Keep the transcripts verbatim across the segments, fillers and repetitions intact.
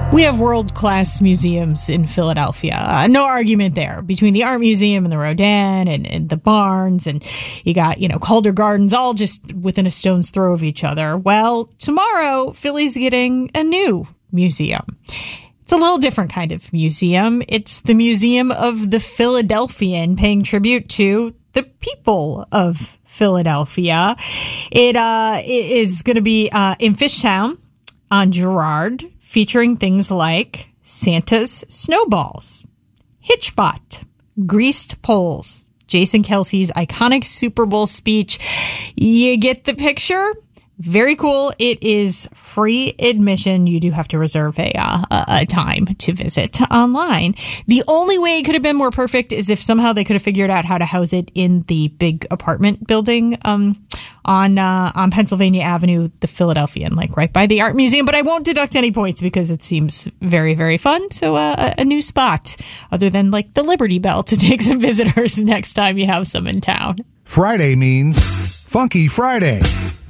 We have world-class museums in Philadelphia. Uh, no argument there between the Art Museum and the Rodin and, and the Barnes. And you got, you know, Calder Gardens all just within a stone's throw of each other. Well, tomorrow, Philly's getting a new museum. It's a little different kind of museum. It's the Museum of the Philadelphian, paying tribute to the people of Philadelphia. It uh, is going to be uh, in Fishtown on Girard, featuring things like Santa's snowballs, Hitchbot, greased poles, Jason Kelce's iconic Super Bowl speech. You get the picture? Very cool. It is free admission. You do have to reserve a, uh, a time to visit online. The only way it could have been more perfect is if somehow they could have figured out how to house it in the big apartment building um, on uh, on Pennsylvania Avenue, the Philadelphian, like right by the Art Museum. But I won't deduct any points because it seems very, very fun. So uh, a, a new spot other than like the Liberty Bell to take some visitors next time you have some in town. Friday means Funky Friday.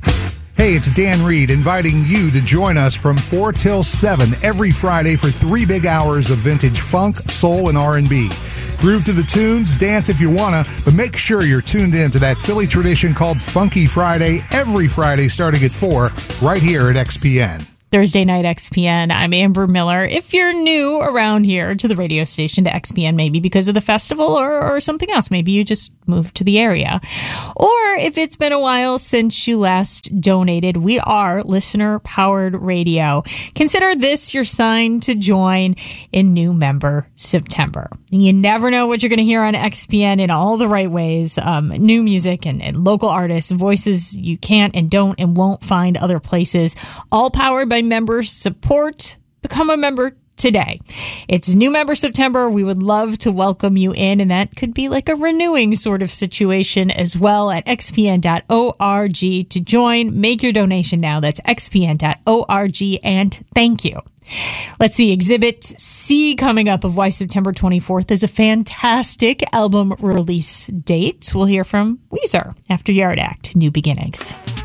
Hey, it's Dan Reed inviting you to join us from four till seven every Friday for three big hours of vintage funk, soul, and R and B. Groove to the tunes, dance if you wanna, but make sure you're tuned in to that Philly tradition called Funky Friday every Friday starting at four right here at X P N. Thursday night X P N. I'm Amber Miller. If you're new around here to the radio station, to X P N, maybe because of the festival or, or something else, maybe you just moved to the area. Or if it's been a while since you last donated, we are listener-powered radio. Consider this your sign to join in New Member September. You never know what you're going to hear on X P N in all the right ways. Um, new music and, and local artists, voices you can't and don't and won't find other places, all powered by member support. Become a member today. It's New Member September. We would love to welcome you in, and that could be like a renewing sort of situation as well at x p n dot org to join. Make your donation now. That's x p n dot org, and thank you. Let's see, Exhibit C coming up of why September twenty-fourth is a fantastic album release date. We'll hear from Weezer after Yard Act, New Beginnings.